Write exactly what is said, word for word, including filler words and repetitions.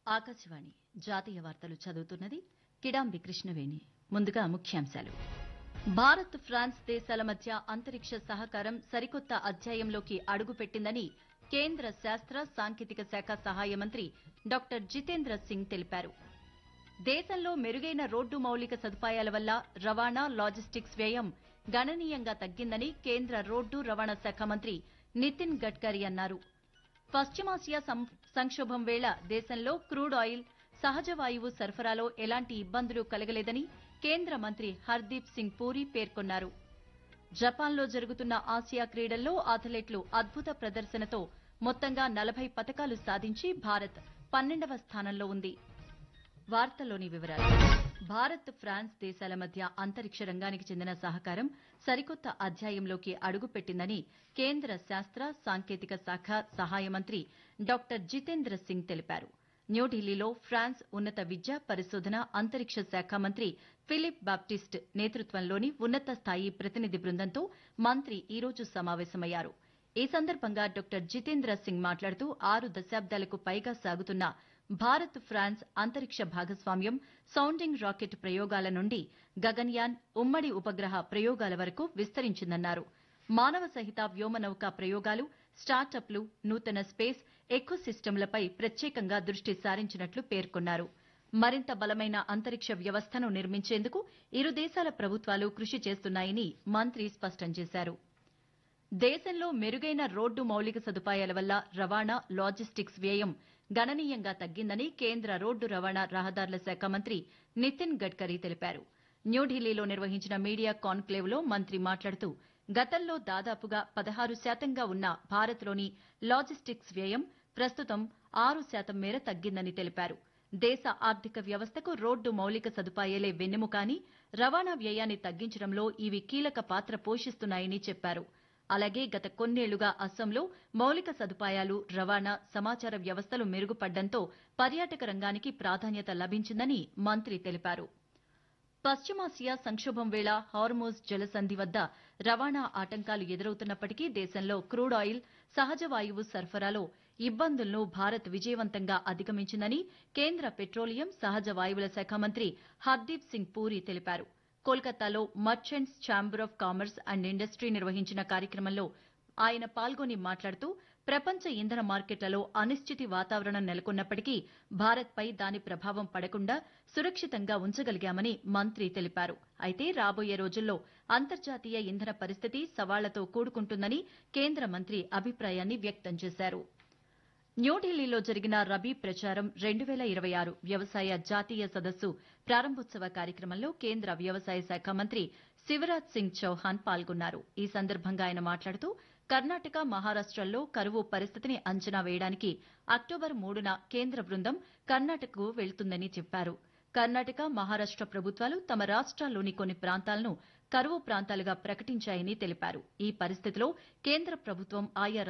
ఆకాశవాణి జాతీయ వార్తలు చదువుతున్నది కిడాంబి కృష్ణవేణి. ముందుగా ముఖ్యాంశాలు. భారత్ ఫ్రాన్స్ దేశాల మధ్య అంతరిక్ష సహకారం సరికొత్త అధ్యాయంలోకి అడుగుపెట్టిందని కేంద్ర శాస్త్ర సాంకేతిక శాఖ సహాయ మంత్రి డాక్టర్ జితేంద్ర సింగ్ తెలిపారు. దేశంలో మెరుగైన రోడ్డు మౌలిక సదుపాయాల వల్ల రవాణా లాజిస్టిక్స్ వ్యయం గణనీయంగా తగ్గిందని కేంద్ర రోడ్డు రవాణా శాఖ మంత్రి నితిన్ గడ్కరీ అన్నారు. పశ్చిమాసియా సంక్షోభం వేళ దేశంలో క్రూడ్ ఆయిల్, సహజ వాయువు సరఫరాలో ఎలాంటి ఇబ్బందులు కలగలేదని కేంద్ర మంత్రి హర్దీప్ సింగ్ పూరి పేర్కొన్నారు. జపాన్లో జరుగుతున్న ఆసియా క్రీడల్లో అథ్లెట్లు అద్భుత ప్రదర్శనతో మొత్తంగా నలభై పతకాలు సాధించి భారత్ పన్నెండవ స్థానంలో ఉంది. వార్తల్లోని వివరాలు. భారత్ ఫ్రాన్స్ దేశాల మధ్య అంతరిక్ష రంగానికి చెందిన సహకారం సరికొత్త అధ్యాయంలోకి అడుగుపెట్టిందని కేంద్ర శాస్త్ర సాంకేతిక శాఖ సహాయ మంత్రి డాక్టర్ జితేంద్ర సింగ్ తెలిపారు. న్యూఢిల్లీలో ఫ్రాన్స్ ఉన్నత విద్య, పరిశోధన, అంతరిక్ష శాఖ మంత్రి ఫిలిప్ బాప్టిస్ట్ నేతృత్వంలోని ఉన్నత స్థాయి ప్రతినిధి బృందంతో మంత్రి ఈ రోజు సమావేశమయ్యారు. ఈ సందర్భంగా డాక్టర్ జితేంద్ర సింగ్ మాట్లాడుతూ ఆరు దశాబ్దాలకు పైగా సాగుతున్న భారత్ ఫ్రాన్స్ అంతరిక్ష భాగస్వామ్యం సౌండింగ్ రాకెట్ ప్రయోగాల నుండి గగన్యాన్, ఉమ్మడి ఉపగ్రహ ప్రయోగాల వరకు విస్తరించిందన్నారు. మానవ సహిత వ్యోమనౌక ప్రయోగాలు, స్టార్టప్లు, నూతన స్పేస్ ఎకోసిస్టమ్లపై ప్రత్యేకంగా దృష్టి సారించినట్లు పేర్కొన్నారు. మరింత బలమైన అంతరిక్ష వ్యవస్థను నిర్మించేందుకు ఇరు దేశాల ప్రభుత్వాలు కృషి చేస్తున్నాయని మంత్రి స్పష్టం చేశారు. దేశంలో మెరుగైన రోడ్డు మౌలిక సదుపాయాల వల్ల రవాణా లాజిస్టిక్స్ వ్యయం గణనీయంగా తగ్గిందని కేంద్ర రోడ్డు రవాణా రహదారుల శాఖ మంత్రి నితిన్ గడ్కరీ తెలిపారు. న్యూఢిల్లీలో నిర్వహించిన మీడియా కాన్క్లేవ్లో మంత్రి మాట్లాడుతూ గతంలో దాదాపుగా పదహారు శాతంగా ఉన్న భారత్లోని లాజిస్టిక్స్ వ్యయం ప్రస్తుతం ఆరు శాతం మేర తగ్గిందని తెలిపారు. దేశ ఆర్థిక వ్యవస్థకు రోడ్డు మౌలిక సదుపాయాలే వెన్నెముకని, రవాణా వ్యయాన్ని తగ్గించడంలో ఇవి కీలక పాత్ర పోషిస్తున్నాయని చెప్పారు. అలాగే గత కొన్నేళ్లుగా అస్సాంలో మౌలిక సదుపాయాలు, రవాణా, సమాచార వ్యవస్థలు మెరుగుపడ్డంతో పర్యాటక రంగానికి ప్రాధాన్యత లభించిందని మంత్రి తెలిపారు. పశ్చిమాసియా సంక్షోభం వేళ హార్మోజ్ జలసంధి వద్ద రవాణా ఆటంకాలు ఎదురవుతున్నప్పటికీ దేశంలో క్రూడ్ ఆయిల్, సహజ వాయువు సరఫరాలో ఇబ్బందులను భారత్ విజయవంతంగా అధిగమించిందని కేంద్ర పెట్రోలియం, సహజ వాయువుల శాఖ మంత్రి హర్దీప్ సింగ్ పూరి తెలిపారు. కోల్కతాలో merchants chamber of commerce and industry నిర్వహించిన కార్యక్రమంలో ఆయన పాల్గొని మాట్లాడుతూ ప్రపంచ ఇంధన మార్కెట్లలో అనిశ్చితి వాతావరణం నెలకొన్నప్పటికీ భారత్పై దాని ప్రభావం పడకుండా సురక్షితంగా ఉంచగలిగామని మంత్రి తెలిపారు. అయితే రాబోయే రోజుల్లో అంతర్జాతీయ ఇంధన పరిస్థితి సవాళ్లతో కూడుకుంటుందని కేంద్ర మంత్రి అభిప్రాయాన్ని వ్యక్తం చేశారు. న్యూఢిల్లీలో జరిగిన రబీ ప్రచారం రెండు వేల ఇరవై ఆరు వ్యవసాయ జాతీయ సదస్సు ప్రారంభోత్సవ కార్యక్రమంలో కేంద్ర వ్యవసాయ శాఖ మంత్రి శివరాజ్ సింగ్ చౌహాన్ పాల్గొన్నారు. ఈ సందర్భంగా ఆయన మాట్లాడుతూ కర్ణాటక, మహారాష్టల్లో కరువు పరిస్థితిని అంచనా వేయడానికి అక్టోబర్ మూడున కేంద్ర బృందం కర్ణాటకకు వెళ్తుందని చెప్పారు. కర్ణాటక, మహారాష్ట ప్రభుత్వాలు తమ రాష్ట్రాల్లోని కొన్ని ప్రాంతాలను కరువు ప్రాంతాలుగా ప్రకటించాయని తెలిపారు. ఈ పరిస్థితిలో కేంద్ర ప్రభుత్వం ఆయా